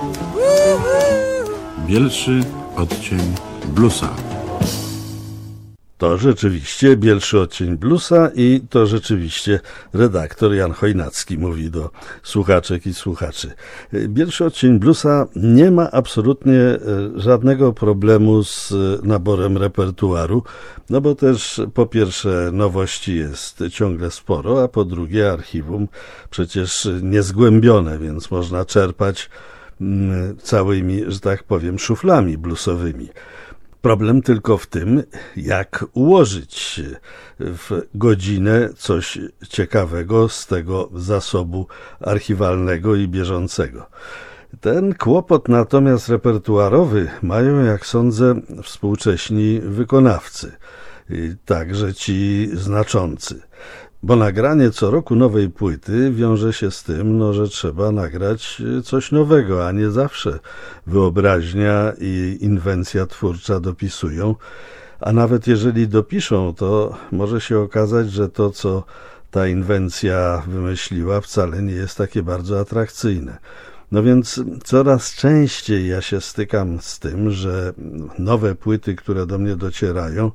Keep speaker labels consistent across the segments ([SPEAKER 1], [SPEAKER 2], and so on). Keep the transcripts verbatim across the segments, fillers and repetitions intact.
[SPEAKER 1] Bielszy odcień bluesa.
[SPEAKER 2] To rzeczywiście bielszy odcień bluesa i to rzeczywiście redaktor Jan Chojnacki mówi do słuchaczek i słuchaczy. Bielszy odcień bluesa nie ma absolutnie żadnego problemu z naborem repertuaru, no bo też po pierwsze nowości jest ciągle sporo, a po drugie archiwum przecież niezgłębione, więc można czerpać całymi, że tak powiem, szuflami bluesowymi. Problem tylko w tym, jak ułożyć w godzinę coś ciekawego z tego zasobu archiwalnego i bieżącego. Ten kłopot natomiast repertuarowy mają, jak sądzę, współcześni wykonawcy, także ci znaczący. Bo nagranie co roku nowej płyty wiąże się z tym, no, że trzeba nagrać coś nowego, a nie zawsze wyobraźnia i inwencja twórcza dopisują. A nawet jeżeli dopiszą, to może się okazać, że to, co ta inwencja wymyśliła, wcale nie jest takie bardzo atrakcyjne. No więc coraz częściej ja się stykam z tym, że nowe płyty, które do mnie docierają,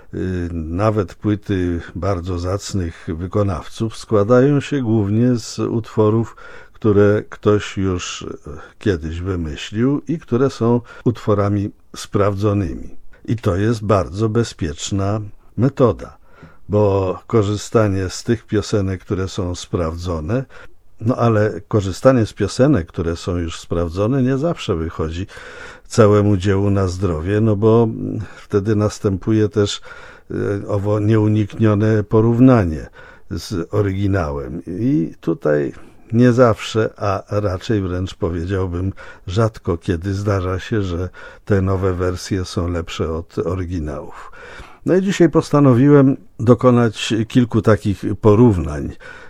[SPEAKER 2] nawet płyty bardzo zacnych wykonawców, składają się głównie z utworów, które ktoś już kiedyś wymyślił i które są utworami sprawdzonymi. I to jest bardzo bezpieczna metoda, bo korzystanie z tych piosenek, które są sprawdzone, no ale korzystanie z piosenek, które są już sprawdzone, nie zawsze wychodzi całemu dziełu na zdrowie, no bo wtedy następuje też owo nieuniknione porównanie z oryginałem. I tutaj nie zawsze, a raczej wręcz powiedziałbym rzadko kiedy zdarza się, że te nowe wersje są lepsze od oryginałów. No i dzisiaj postanowiłem dokonać kilku takich porównań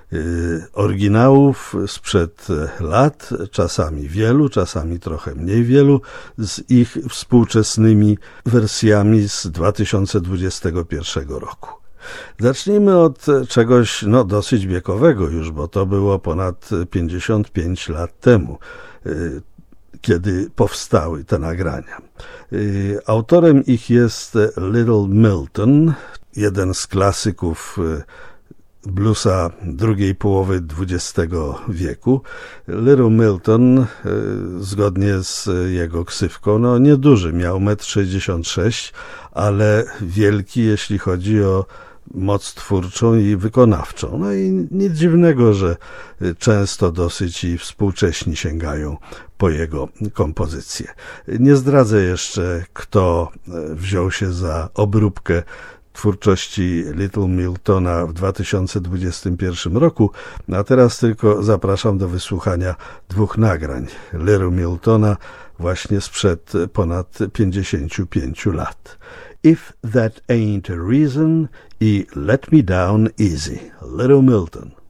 [SPEAKER 2] oryginałów sprzed lat, czasami wielu, czasami trochę mniej wielu, z ich współczesnymi wersjami z dwa tysiące dwudziestego pierwszego roku. Zacznijmy od czegoś no, dosyć wiekowego już, bo to było ponad pięćdziesiąt pięć lat temu, kiedy powstały te nagrania. Autorem ich jest Little Milton, jeden z klasyków bluesa drugiej połowy dwudziestego wieku. Little Milton, zgodnie z jego ksywką, no nieduży, miał metr sześćdziesiąt sześć, ale wielki, jeśli chodzi o moc twórczą i wykonawczą. No i nic dziwnego, że często dosyć i współcześni sięgają po jego kompozycje. Nie zdradzę jeszcze, kto wziął się za obróbkę twórczości Little Miltona w dwa tysiące dwudziestym pierwszym roku, a teraz tylko zapraszam do wysłuchania dwóch nagrań Little Miltona właśnie sprzed ponad pięćdziesięciu pięciu lat. If That Ain't a Reason i Let Me Down Easy, Little Milton.